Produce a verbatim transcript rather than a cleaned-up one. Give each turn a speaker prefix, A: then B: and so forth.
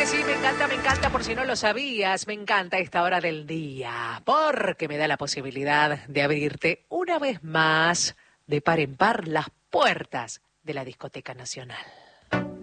A: sí, me encanta, me encanta, por si no lo sabías, me encanta esta hora del día, porque me da la posibilidad de abrirte una vez más, de par en par, las puertas de la Discoteca Nacional.